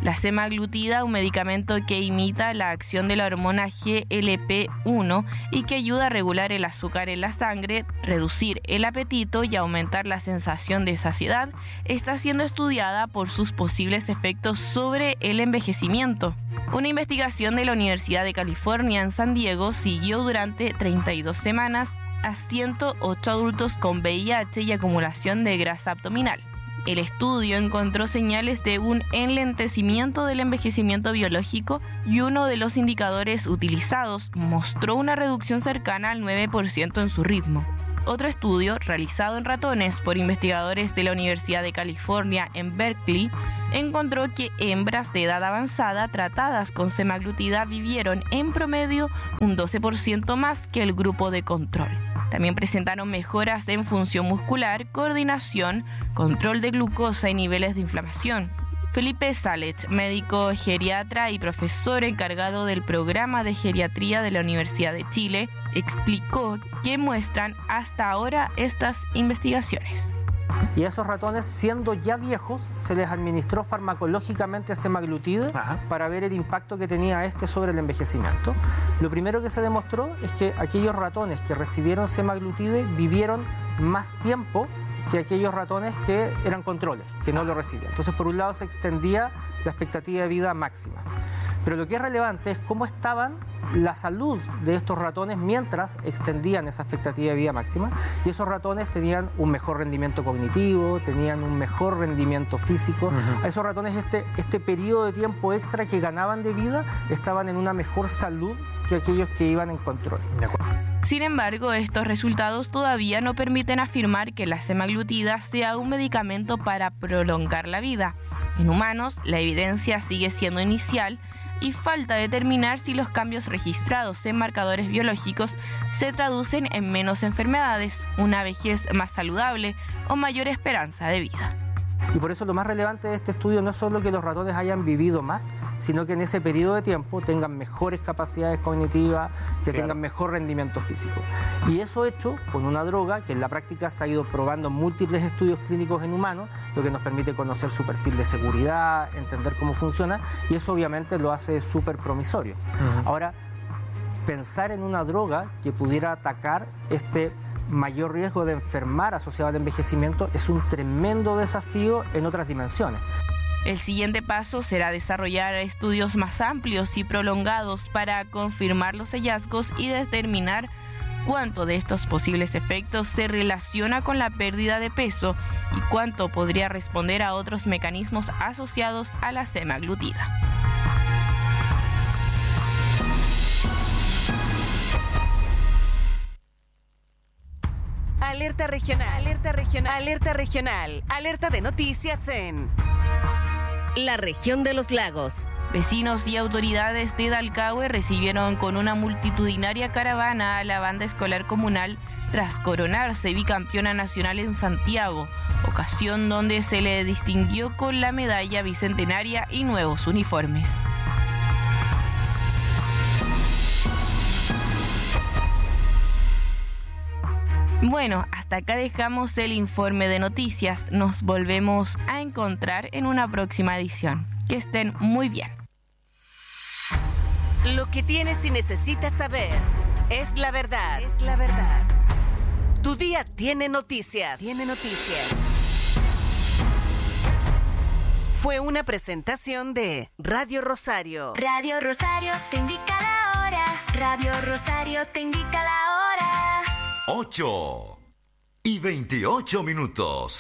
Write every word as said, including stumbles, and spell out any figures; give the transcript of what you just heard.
La semaglutida, un medicamento que imita la acción de la hormona G L P uno y que ayuda a regular el azúcar en la sangre, reducir el apetito y aumentar la sensación de saciedad, está siendo estudiada por sus posibles efectos sobre el envejecimiento. Una investigación de la Universidad de California en San Diego siguió durante treinta y dos semanas a ciento ocho adultos con V I H y acumulación de grasa abdominal. El estudio encontró señales de un enlentecimiento del envejecimiento biológico y uno de los indicadores utilizados mostró una reducción cercana al nueve por ciento en su ritmo. Otro estudio, realizado en ratones por investigadores de la Universidad de California en Berkeley, encontró que hembras de edad avanzada tratadas con semaglutida vivieron en promedio un doce por ciento más que el grupo de control. También presentaron mejoras en función muscular, coordinación, control de glucosa y niveles de inflamación. Felipe Salich, médico geriatra y profesor encargado del programa de geriatría de la Universidad de Chile, explicó qué muestran hasta ahora estas investigaciones. Y a esos ratones, siendo ya viejos, se les administró farmacológicamente semaglutida Ajá. para ver el impacto que tenía este sobre el envejecimiento. Lo primero que se demostró es que aquellos ratones que recibieron semaglutida vivieron más tiempo que aquellos ratones que eran controles, que no lo recibían. Entonces, por un lado, se extendía la expectativa de vida máxima. Pero lo que es relevante es cómo estaban la salud de estos ratones mientras extendían esa expectativa de vida máxima. Y esos ratones tenían un mejor rendimiento cognitivo, tenían un mejor rendimiento físico. Uh-huh. A esos ratones este, este periodo de tiempo extra que ganaban de vida estaban en una mejor salud que aquellos que iban en control. De acuerdo. Sin embargo, estos resultados todavía no permiten afirmar que la semaglutida sea un medicamento para prolongar la vida. En humanos, la evidencia sigue siendo inicial y falta determinar si los cambios registrados en marcadores biológicos se traducen en menos enfermedades, una vejez más saludable o mayor esperanza de vida. Y por eso lo más relevante de este estudio no es solo que los ratones hayan vivido más, sino que en ese periodo de tiempo tengan mejores capacidades cognitivas, que claro. tengan mejor rendimiento físico. Y eso hecho con una droga que en la práctica se ha ido probando en múltiples estudios clínicos en humanos, lo que nos permite conocer su perfil de seguridad, entender cómo funciona, y eso obviamente lo hace súper promisorio. Uh-huh. Ahora, pensar en una droga que pudiera atacar este mayor riesgo de enfermar asociado al envejecimiento es un tremendo desafío en otras dimensiones. El siguiente paso será desarrollar estudios más amplios y prolongados para confirmar los hallazgos y determinar cuánto de estos posibles efectos se relaciona con la pérdida de peso y cuánto podría responder a otros mecanismos asociados a la semaglutida. Alerta regional, alerta regional, alerta regional, alerta de noticias en la región de los lagos. Vecinos y autoridades de Dalcahue recibieron con una multitudinaria caravana a la banda escolar comunal tras coronarse bicampeona nacional en Santiago, ocasión donde se le distinguió con la medalla bicentenaria y nuevos uniformes. Bueno, hasta acá dejamos el informe de noticias. Nos volvemos a encontrar en una próxima edición. Que estén muy bien. Lo que tienes y necesitas saber es la verdad. Es la verdad. Tu día tiene noticias. Tiene noticias. Fue una presentación de Radio Rosario. Radio Rosario te indica la hora. Radio Rosario te indica la hora. ocho y veintiocho minutos.